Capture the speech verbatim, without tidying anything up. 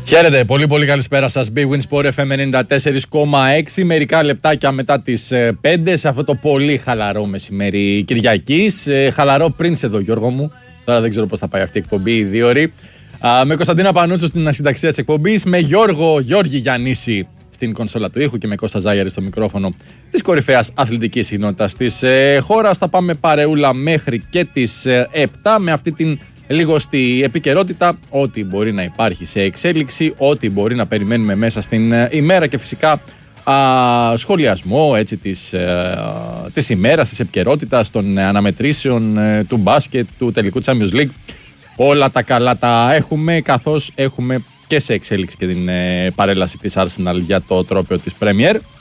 Χαίρετε, πολύ πολύ καλησπέρα σας. Big Win Sport εφ εμ ενενήντα τέσσερα κόμμα έξι. Μερικά λεπτάκια μετά τις πέντε σε αυτό το πολύ χαλαρό μεσημέρι Κυριακής. Ε, χαλαρό πριν σε εδώ, Γιώργο μου. Τώρα δεν ξέρω πώς θα πάει αυτή η εκπομπή, η δύο ώρη. Με Κωνσταντίνα Πανούτσο στην ασυνταξία της εκπομπής. Με Γιώργο Γιώργη Γιαννίση στην κονσόλα του ήχου και με Κώστα Ζάγιαρη στο μικρόφωνο της κορυφαίας αθλητικής συχνότητας της ε, χώρας. Θα πάμε παρεούλα μέχρι και τις ε, επτά με αυτή την λίγο στη επικαιρότητα, ό,τι μπορεί να υπάρχει σε εξέλιξη, ό,τι μπορεί να περιμένουμε μέσα στην ε, ημέρα και φυσικά α, σχολιασμό έτσι, της, ε, της ημέρας, της επικαιρότητας, των αναμετρήσεων ε, του μπάσκετ, του τελικού Champions League. Όλα τα καλά τα έχουμε, καθώς έχουμε και σε εξέλιξη και την ε, παρέλαση της Arsenal για το τρόπαιο της Premier.